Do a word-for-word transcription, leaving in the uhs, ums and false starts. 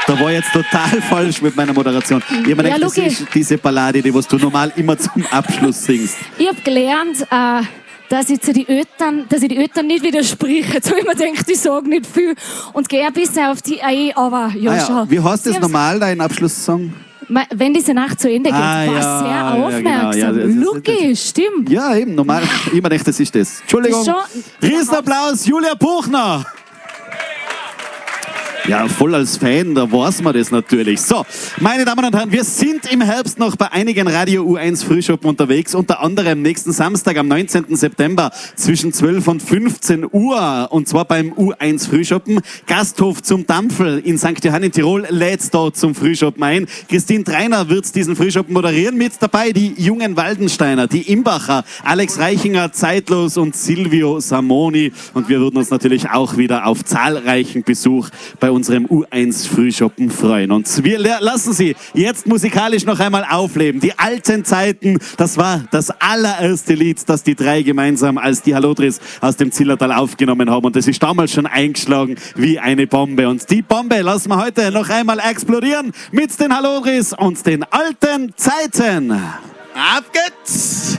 Da war jetzt total falsch mit meiner Moderation. Ich habe mir Ja, gedacht, das logisch. ist diese Ballade, die was du normal immer zum Abschluss singst. Ich habe gelernt, äh, dass ich zu die Eltern, dass ich die Eltern nicht widerspreche. Jetzt habe ich mir gedacht, ich sage nicht viel und gehe ein bisschen auf die ein, aber ja, Ah ja, schau. wie heißt Sie das haben's- normal, dein Abschlusssong? Me- Wenn diese Nacht zu Ende geht, Ah, war ja, sehr ja, genau. aufmerksam. Ja, das ist- Logisch, stimmt. Ja, eben, normal. Ich habe mir gedacht, das ist das. Entschuldigung. Das ist schon- Riesenapplaus, Julia Buchner. Ja, voll als Fan, da weiß man das natürlich. So, meine Damen und Herren, wir sind im Herbst noch bei einigen Radio U eins Frühschoppen unterwegs, unter anderem nächsten Samstag am neunzehnten September zwischen zwölf und fünfzehn Uhr, und zwar beim U eins Frühschoppen. Gasthof zum Dampfel in Sankt Johann in Tirol lädt dort zum Frühschoppen ein. Christine Treiner wird diesen Frühschoppen moderieren. Mit dabei die jungen Waldensteiner, die Imbacher, Alex Reichinger, Zeitlos und Silvio Samoni. Und wir würden uns natürlich auch wieder auf zahlreichen Besuch bei unserem U eins Frühschoppen freuen. Und wir le- lassen Sie jetzt musikalisch noch einmal aufleben. Die alten Zeiten, das war das allererste Lied, das die drei gemeinsam als die Hallodris aus dem Zillertal aufgenommen haben. Und das ist damals schon eingeschlagen wie eine Bombe. Und die Bombe lassen wir heute noch einmal explodieren mit den Hallodris und den alten Zeiten. Ab geht's!